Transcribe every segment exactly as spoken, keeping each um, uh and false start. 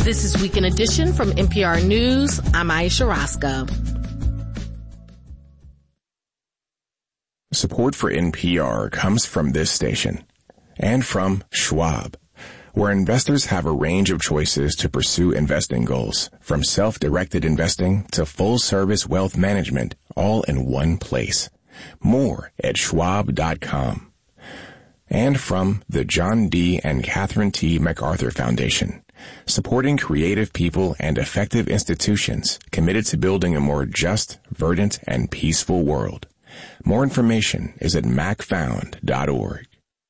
This is Weekend Edition from N P R News. I'm Aisha Roscoe. Support for N P R comes from this station and from Schwab, where investors have a range of choices to pursue investing goals, from self-directed investing to full-service wealth management, all in one place. More at schwab dot com. And from the John D. and Catherine T. MacArthur Foundation, supporting creative people and effective institutions committed to building a more just, verdant, and peaceful world. More information is at mac found dot org.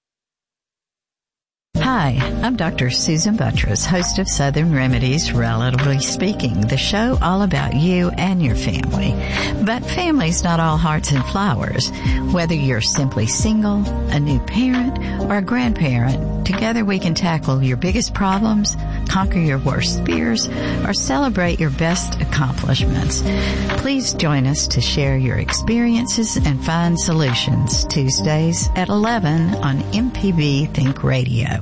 Hi, I'm Doctor Susan Buttress, host of Southern Remedies, Relatively Speaking, the show all about you and your family. But family's not all hearts and flowers. Whether you're simply single, a new parent, or a grandparent, together we can tackle your biggest problems, conquer your worst fears, or celebrate your best accomplishments. Please join us to share your experiences and find solutions. Tuesdays at eleven on M P B Think Radio.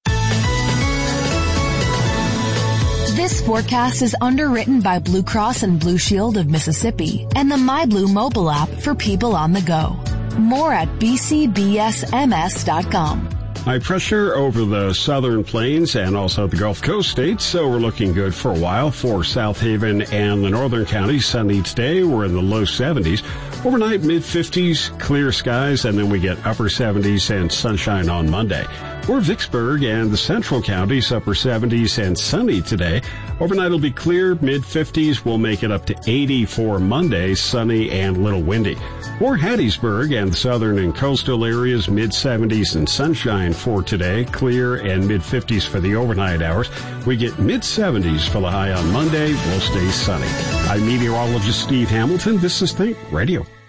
This forecast is underwritten by Blue Cross and Blue Shield of Mississippi and the MyBlue mobile app for people on the go. More at b c b s m s dot com. High pressure over the southern plains and also the Gulf Coast states, so we're looking good for a while. For South Haven and the northern counties, sunny today. We're in the low seventies. Overnight, mid-fifties, clear skies, and then we get upper seventies and sunshine on Monday. For Vicksburg and the central counties, upper seventies and sunny today. Overnight will be clear, mid-fifties. We'll make it up to eighty for Monday, sunny and a little windy. For Hattiesburg and the southern and coastal areas, mid-seventies and sunshine for today, clear and mid-fifties for the overnight hours. We get mid-seventies for the high on Monday. We'll stay sunny. I'm meteorologist Steve Hamilton. This is Think Radio.